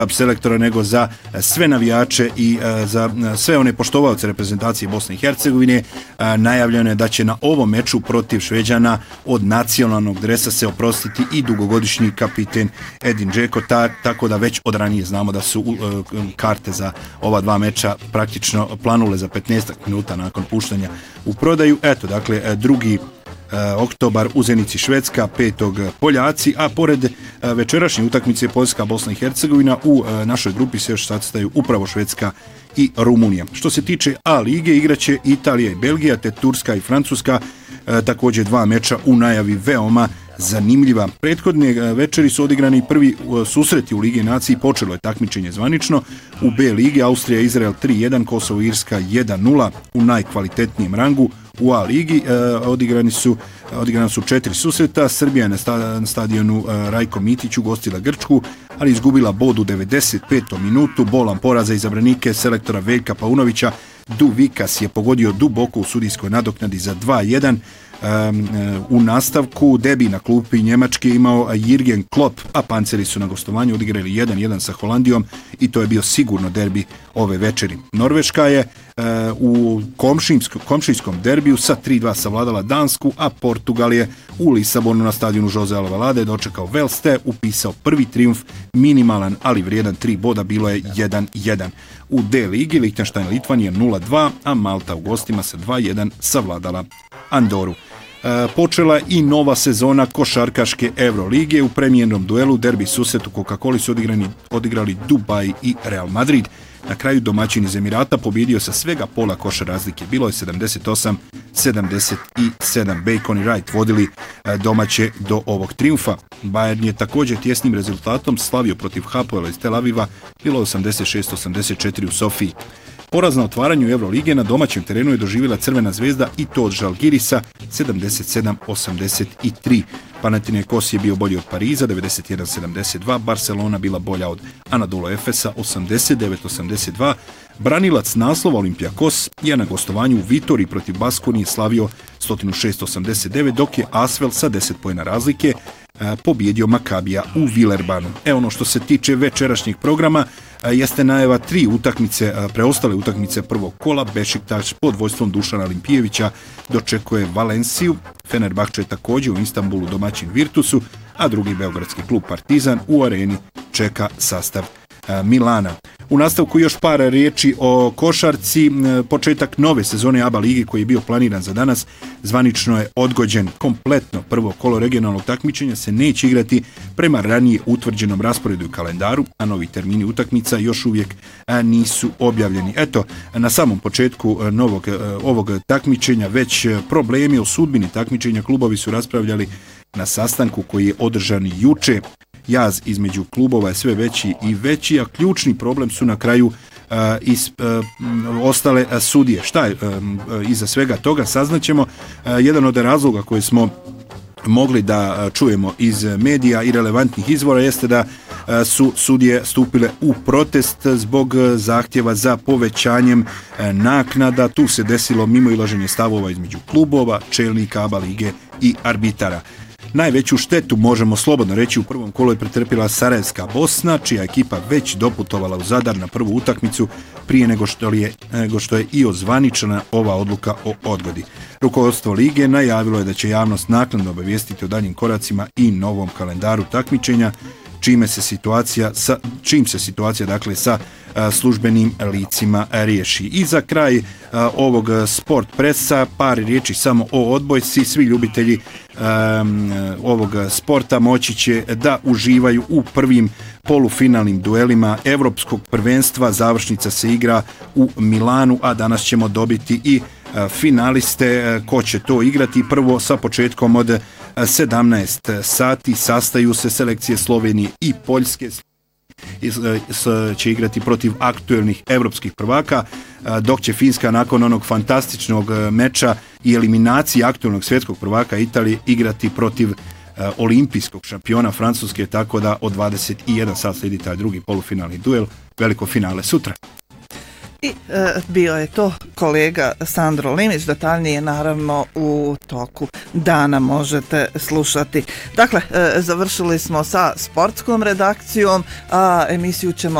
selektora, nego za sve navijače i za sve one poštovaoce reprezentacije Bosne i Hercegovine. Najavljeno je da će na ovom meču protiv Šveđana od nacionalnog dresa se oprostiti i dugogodišnji kapiten Edin Džeko, tako da već od ranije znamo da su karte za ova dva meča praktično planule za 15 minuta nakon puštanja u prodaju. Eto, dakle, 2. oktobar u Zenici Švedska, 5. Poljaci, a pored večerašnje utakmice Poljska, Bosna i Hercegovina, u našoj grupi se još sastaju upravo Švedska i Rumunija. Što se tiče A lige, igraće Italija i Belgija, te Turska i Francuska, također 2 meča u najavi veoma zanimljiva. Prethodne večeri su odigrani prvi susreti u Ligi Naciji, počelo je takmičenje zvanično. U B ligi Austrija, Izrael 3-1, Kosovo, Irska 1-0 u najkvalitetnijem rangu. U A ligi odigrana su 4 susreta. Srbija je na stadionu Rajko Mitić ugostila Grčku, ali izgubila bod u 95. minutu. Bolan poraza izabranike selektora Veljka Paunovića. Duvikas je pogodio duboko u sudijskoj nadoknadi za 2-1. U nastavku debi na klupi Njemačke imao Jürgen Klopp, a Panceri su na gostovanju odigrali 1-1 sa Holandijom i to je bio sigurno derbi ove večeri. Norveška je u komšijskom derbiju sa 3-2 savladala Dansku, a Portugal je u Lisabonu na stadionu Jose Alvalade dočekao Vels te upisao prvi trijumf, minimalan ali vrijedan 3 boda, bilo je 1-1. U D ligi Lichtenstein Litvanija 0-2, a Malta u gostima sa 2-1 savladala Andoru. Počela i nova sezona košarkaške Euroligije. U premijernom duelu derbi susret u Coca-Coli su odigrali Dubaj i Real Madrid. Na kraju domaćin iz Emirata pobjedio sa svega pola koša razlike. Bilo je 78-77. Bacon i Wright vodili domaće do ovog triumfa. Bayern je također tjesnim rezultatom slavio protiv Hapoela iz Tel Aviva. Bilo je 86-84 u Sofiji. Poraz na otvaranju Eurolige na domaćem terenu je doživjela Crvena zvezda i to od Žalgirisa 77-83. Panathinaikos je bio bolji od Pariza 91-72, Barcelona bila bolja od Anadolu Efesa 89-82. Branilac naslova Olympiakos je na gostovanju u Vitoriji protiv Baskonije slavio 106-89, dok je Asvel sa 10 poena razlike pobjedio Makabija u Villerbanu. Ono što se tiče večerašnjeg programa jeste najava 3 utakmice, preostale utakmice prvog kola. Bešiktaš pod vodstvom Dušana Limpijevića dočekuje Valenciju, Fenerbahče je također u Istanbulu domaćin Virtusu, a drugi beogradski klub Partizan u areni čeka sastav Milana. U nastavku još par riječi o košarci. Početak nove sezone ABA ligi koji je bio planiran za danas zvanično je odgođen. Kompletno prvo kolo regionalnog takmičenja se neće igrati prema ranije utvrđenom rasporedu i kalendaru, a novi termini utakmica još uvijek nisu objavljeni. Eto, na samom početku ovog takmičenja već problemi o sudbini takmičenja klubovi su raspravljali na sastanku koji je održan juče. Jaz između klubova je sve veći i veći, a ključni problem su na kraju ostale sudije. Šta je iza svega toga saznaćemo. Jedan od razloga koje smo mogli da čujemo iz medija i relevantnih izvora jeste da su sudije stupile u protest zbog zahtjeva za povećanjem naknada. Tu se desilo mimoilaženje stavova između klubova, čelnika ABA lige i arbitara. Najveću štetu, možemo slobodno reći, u prvom kolu je pretrpila Sarajevska Bosna, čija ekipa već doputovala u Zadar na prvu utakmicu prije nego što je i ozvaničena ova odluka o odgodi. Rukovodstvo lige najavilo je da će javnost naknadno obavijestiti o daljim koracima i novom kalendaru takmičenja, čim se situacija dakle sa službenim licima riješi. I za kraj ovog sport presa par riječi samo o odbojci. Svi ljubitelji ovog sporta moći će da uživaju u prvim polufinalnim duelima Evropskog prvenstva. Završnica se igra u Milanu, a danas ćemo dobiti i finaliste. Ko će to igrati? Prvo sa početkom od 17 sati sastaju se selekcije Slovenije i Poljske. Će igrati protiv aktuelnih evropskih prvaka, dok će Finska nakon onog fantastičnog meča i eliminacije aktuelnog svjetskog prvaka Italije igrati protiv olimpijskog šampiona Francuske, tako da od 21 sat slijedi taj drugi polufinalni duel, veliko finale sutra. I bio je to kolega Sandro Linić, detaljnije naravno u toku dana možete slušati. Dakle, završili smo sa sportskom redakcijom, a emisiju ćemo